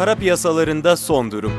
Para piyasalarında son durum.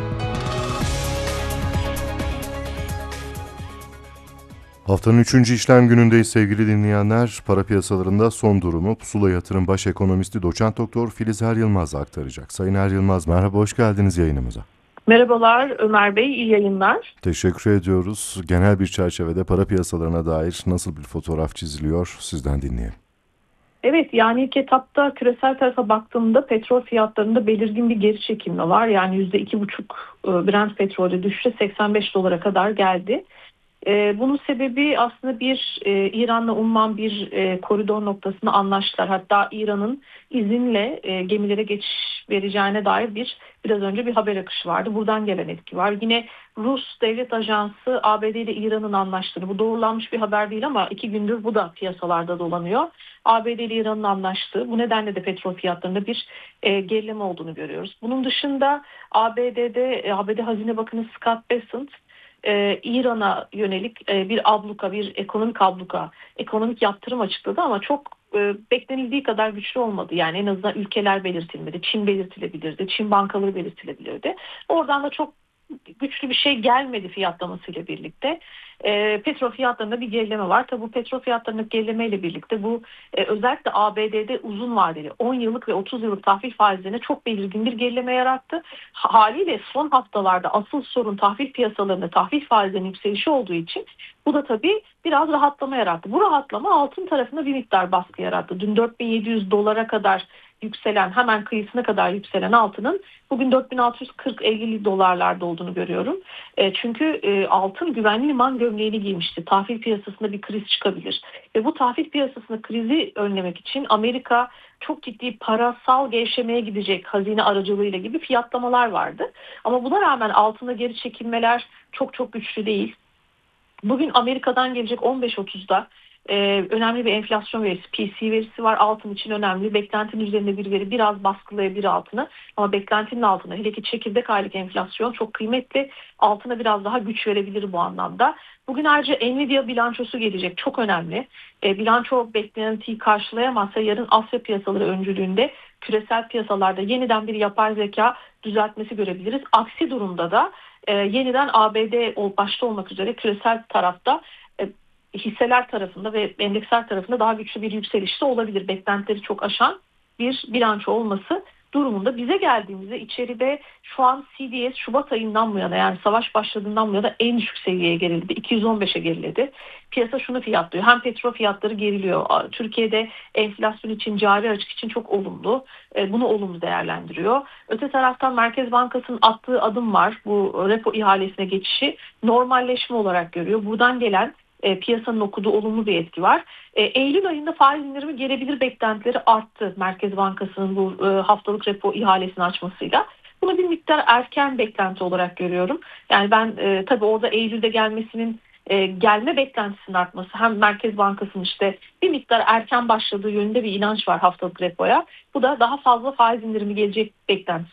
Haftanın 3. işlem günündeyiz sevgili dinleyenler. Para piyasalarında son durumu Pusula Yatırım Baş Ekonomisti Doçent Doktor Filiz Er Yılmaz aktaracak. Sayın Er Yılmaz, merhaba, hoş geldiniz yayınımıza. Merhabalar Ömer Bey, iyi yayınlar. Teşekkür ediyoruz. Genel bir çerçevede para piyasalarına dair nasıl bir fotoğraf çiziliyor, sizden dinleyelim. Evet, yani ilk etapta küresel tarafa baktığımda petrol fiyatlarında belirgin bir geri çekilme var. Yani %2,5 Brent petrolü düştü, 85 dolara kadar geldi. Bunun sebebi aslında İran'la Umman bir koridor noktasında anlaştılar. Hatta İran'ın izinle gemilere geçiş vereceğine dair biraz önce bir haber akışı vardı. Buradan gelen etki var. Yine Rus Devlet Ajansı ABD ile İran'ın anlaştığını, bu doğrulanmış bir haber değil ama 2 gündür bu da piyasalarda dolanıyor. ABD ile İran'ın anlaştığı, bu nedenle de petrol fiyatlarında bir gerileme olduğunu görüyoruz. Bunun dışında ABD Hazine Bakanı Scott Bessent İran'a yönelik bir ekonomik abluka, ekonomik yaptırım açıkladı ama çok beklenildiği kadar güçlü olmadı. Yani en azından ülkeler belirtilmedi. Çin belirtilebilirdi, Çin bankaları belirtilebilirdi. Oradan da çok güçlü bir şey gelmedi fiyatlamasıyla birlikte. Petrol fiyatlarında bir gerileme var. Tabi bu petrol fiyatlarındaki gerilemeyle birlikte bu özellikle ABD'de uzun vadeli 10 yıllık ve 30 yıllık tahvil faizlerine çok belirgin bir gerileme yarattı. Haliyle son haftalarda asıl sorun tahvil piyasalarında tahvil faizlerinin yükselişi olduğu için bu da tabii biraz rahatlama yarattı. Bu rahatlama altın tarafında bir miktar baskı yarattı. Dün 4.700 dolara kadar yükselen, hemen kıyısına kadar yükselen altının bugün 4.640-50 dolarlarda olduğunu görüyorum. Çünkü altın güvenli liman gömleğini giymişti. Tahvil piyasasında bir kriz çıkabilir. Ve bu tahvil piyasasında krizi önlemek için Amerika çok ciddi parasal gevşemeye gidecek hazine aracılığıyla gibi fiyatlamalar vardı. Ama buna rağmen altında geri çekilmeler çok çok güçlü değil. Bugün Amerika'dan gelecek 15.30'da önemli bir enflasyon verisi, PCE verisi var. Altın için önemli. Beklentinin üzerinde bir veri biraz baskılayabilir altını. Ama beklentinin altında, hele ki çekirdek aylık enflasyon çok kıymetli. Altına biraz daha güç verebilir bu anlamda. Bugün ayrıca Nvidia bilançosu gelecek. Çok önemli. Bilanço beklentiyi karşılayamazsa yarın Asya piyasaları öncülüğünde küresel piyasalarda yeniden bir yapay zeka düzeltmesi görebiliriz. Aksi durumda da yeniden ABD başta olmak üzere küresel tarafta hisseler tarafında ve endeksler tarafında daha güçlü bir yükseliş de olabilir. Beklentileri çok aşan bir bilanço olması durumunda. Bize geldiğimizde içeride şu an CDS Şubat ayından bu yana, yani savaş başladığından bu yana en düşük seviyeye geriledi. 215'e geriledi. Piyasa şunu fiyatlıyor. Hem petrol fiyatları geriliyor. Türkiye'de enflasyon için, cari açık için çok olumlu. Bunu olumlu değerlendiriyor. Öte taraftan Merkez Bankası'nın attığı adım var. Bu repo ihalesine geçişi normalleşme olarak görüyor. Buradan gelen piyasanın okuduğu olumlu bir etki var. Eylül ayında faiz indirimi gelebilir beklentileri arttı. Merkez Bankası'nın bu haftalık repo ihalesini açmasıyla. Bunu bir miktar erken beklenti olarak görüyorum. Yani ben tabii orada Eylül'de gelme beklentisinin artması, hem Merkez Bankası'nın işte bir miktar erken başladığı yönünde bir inanç var haftalık repoya. Bu da daha fazla faiz indirimi gelecek beklentisi